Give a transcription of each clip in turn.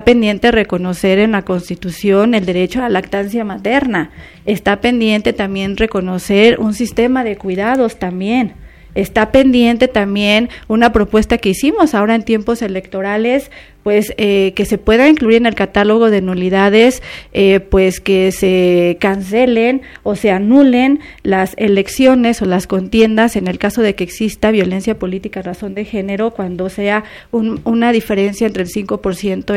pendiente reconocer en la Constitución el derecho a la lactancia materna, está pendiente también reconocer un sistema de cuidados también. Está pendiente también una propuesta que hicimos ahora en tiempos electorales, pues que se pueda incluir en el catálogo de nulidades, pues que se cancelen o se anulen las elecciones o las contiendas en el caso de que exista violencia política a razón de género, cuando sea una diferencia entre el 5%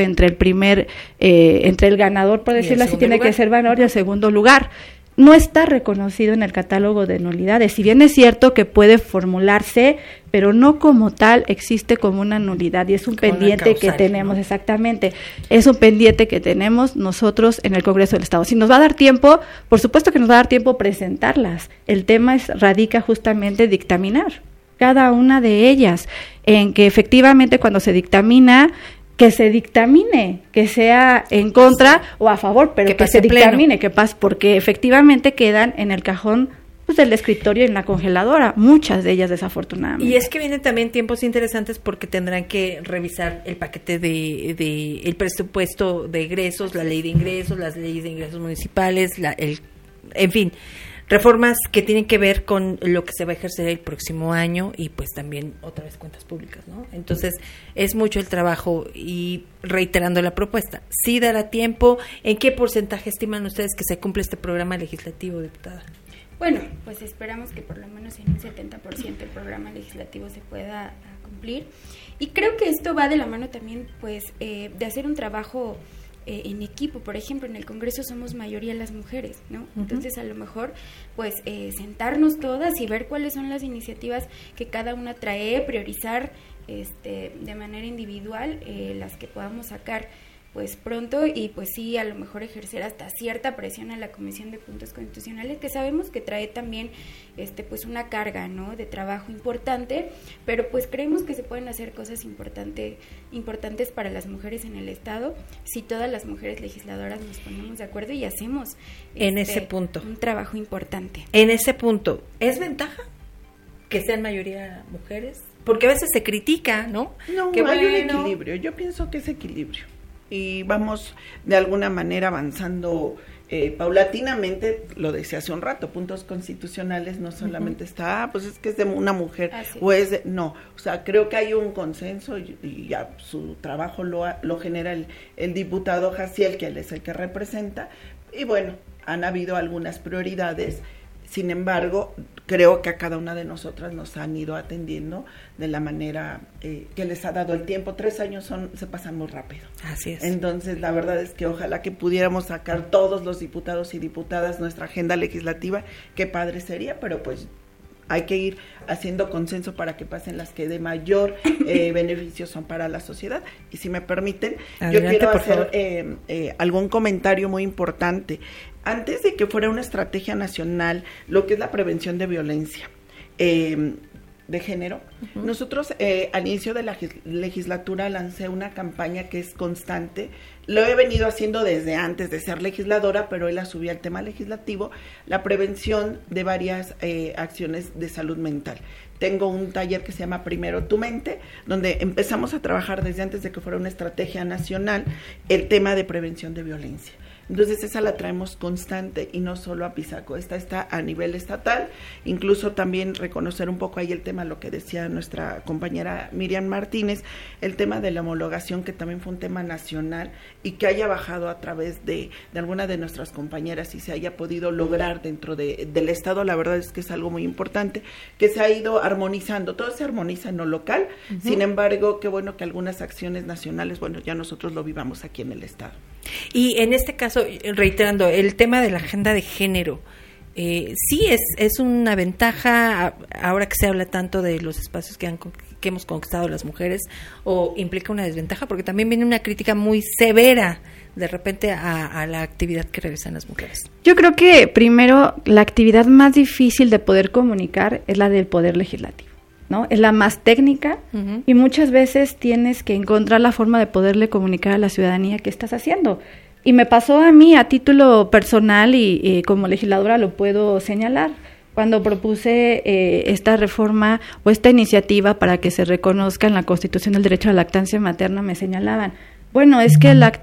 entre el ganador, por decirlo así, tiene que ser ganador, y el segundo lugar. No está reconocido en el catálogo de nulidades, si bien es cierto que puede formularse, pero no como tal existe como una nulidad, y es un pendiente que tenemos, ¿no? Exactamente, es un pendiente que tenemos nosotros en el Congreso del Estado. Si nos va a dar tiempo, por supuesto que nos va a dar tiempo presentarlas, el tema radica justamente dictaminar cada una de ellas, en que efectivamente cuando se dictamina, que se dictamine, que sea en contra o a favor, pero que se dictamine, que pase, porque efectivamente quedan en el cajón, pues, del escritorio y en la congeladora, muchas de ellas desafortunadamente. Y es que vienen también tiempos interesantes porque tendrán que revisar el paquete de el presupuesto de egresos, la ley de ingresos, las leyes de ingresos municipales, en fin, reformas que tienen que ver con lo que se va a ejercer el próximo año y pues también otra vez cuentas públicas, ¿no? Entonces es mucho el trabajo, y reiterando la propuesta, ¿sí dará tiempo? ¿En qué porcentaje estiman ustedes que se cumple este programa legislativo, diputada? Bueno, pues esperamos que por lo menos en un 70% el programa legislativo se pueda cumplir, y creo que esto va de la mano también pues de hacer un trabajo en equipo. Por ejemplo, en el Congreso somos mayoría las mujeres, ¿no? Uh-huh. Entonces, a lo mejor, pues, sentarnos todas y ver cuáles son las iniciativas que cada una trae, priorizar de manera individual las que podamos sacar pues pronto, y pues sí, a lo mejor ejercer hasta cierta presión a la Comisión de Puntos Constitucionales, que sabemos que trae también pues una carga, ¿no?, de trabajo importante, pero pues creemos que se pueden hacer cosas importantes para las mujeres en el Estado si todas las mujeres legisladoras nos ponemos de acuerdo y hacemos en ese punto un trabajo importante. En ese punto, ¿es ventaja que sean mayoría mujeres? Porque a veces se critica, ¿no? No, que hay un equilibrio. Yo pienso que es equilibrio. Y vamos de alguna manera avanzando paulatinamente. Lo decía hace un rato, puntos constitucionales no solamente está, pues es que es de una mujer, o es de, no, o sea, creo que hay un consenso, y ya su trabajo lo genera el diputado Jaciel, que él es el que representa, y bueno, han habido algunas prioridades. Sin embargo, creo que a cada una de nosotras nos han ido atendiendo de la manera que les ha dado el tiempo. 3 años se pasan muy rápido. Así es. Entonces, la verdad es que ojalá que pudiéramos sacar todos los diputados y diputadas nuestra agenda legislativa. Qué padre sería, pero pues hay que ir haciendo consenso para que pasen las que de mayor beneficio son para la sociedad. Y si me permiten, adelante, yo quiero hacer algún comentario muy importante. Antes de que fuera una estrategia nacional, lo que es la prevención de violencia de género, uh-huh. Nosotros al inicio de la legislatura lancé una campaña que es constante. Lo he venido haciendo desde antes de ser legisladora, pero hoy la subí al tema legislativo, la prevención de varias acciones de salud mental. Tengo un taller que se llama Primero tu mente, donde empezamos a trabajar desde antes de que fuera una estrategia nacional el tema de prevención de violencia. Entonces esa la traemos constante y no solo a Pisaco, esta está a nivel estatal, incluso también reconocer un poco ahí el tema, lo que decía nuestra compañera Miriam Martínez, el tema de la homologación, que también fue un tema nacional y que haya bajado a través de alguna de nuestras compañeras y se haya podido lograr dentro del Estado. La verdad es que es algo muy importante, que se ha ido armonizando, todo se armoniza en lo local, uh-huh. Sin embargo, qué bueno que algunas acciones nacionales, bueno, ya nosotros lo vivamos aquí en el Estado. Y en este caso, reiterando, el tema de la agenda de género, sí es una ventaja ahora que se habla tanto de los espacios que hemos conquistado las mujeres, o implica una desventaja, porque también viene una crítica muy severa de repente a la actividad que realizan las mujeres. Yo creo que primero la actividad más difícil de poder comunicar es la del poder legislativo, ¿no? Es la más técnica, uh-huh. Y muchas veces tienes que encontrar la forma de poderle comunicar a la ciudadanía qué estás haciendo. Y me pasó a mí a título personal y como legisladora lo puedo señalar. Cuando propuse esta reforma o esta iniciativa para que se reconozca en la Constitución el derecho a la lactancia materna, me señalaban, bueno, es que